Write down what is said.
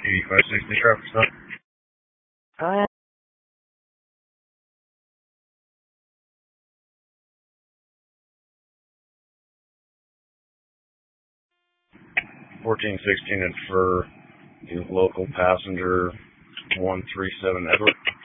8560 traffic stop. Hi. 1416 infer, the local passenger 137 Edward.